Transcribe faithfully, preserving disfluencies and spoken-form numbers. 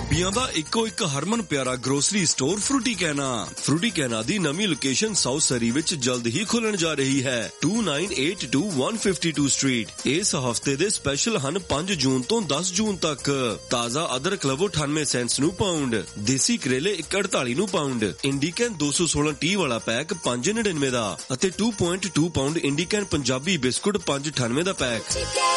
ਪੰਜਾਬੀਆਂ ਦਾ ਇੱਕੋ ਇੱਕ ਹਰਮਨ ਪਿਆਰਾ ਗਰੋਸਰੀ ਸਟੋਰ ਫਰੂਟੀ ਕੈਨਾ। ਫਰੂਟੀ ਕੈਨਾ ਦੀ ਨਵੀਂ ਲੋਕੇਸ਼ਨ ਸਾਊਥ ਸਰੀ ਵਿੱਚ ਜਲਦ ਹੀ ਖੁੱਲਣ ਜਾ ਰਹੀ ਹੈ। To nine eight two one fifty two street. ਇਸ ਹਫਤੇ ਦੇ ਸਪੈਸ਼ਲ ਹਨ ਪੰਜ ਜੂਨ ਤੋਂ ਦਸ ਜੂਨ ਤੱਕ। ਤਾਜ਼ਾ ਅਦਰਕ ਲਵੋ ਅਠਾਨਵੇਂ ਸੈਂਟਸ ਨੂੰ ਪਾਉਂਡ, ਦੇਸੀ ਕਰੇਲੇ ਇੱਕ ਅੜਤਾਲੀ ਨੂੰ ਪਾਉਂਡ, ਇੰਡੀਕੈਨ ਦੋ ਸੌ ਸੋਲਾਂ ਟੀ ਵਾਲਾ ਪੈਕ ਪੰਜ ਨੜਿਨਵੇਂ ਦਾ ਅਤੇ to point to pound ਇੰਡੀਕੈਨ Punjabi biscuit ਪੰਜ ਅਠਾਨਵੇਂ ਦਾ ਪੈਕ।